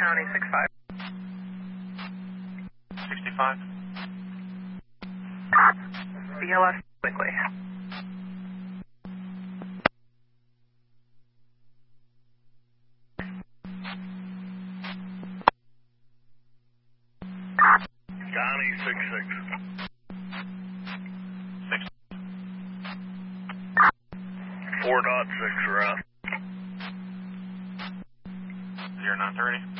County 65. 65. BLS quickly. County 66. 4.6 rough. 0930.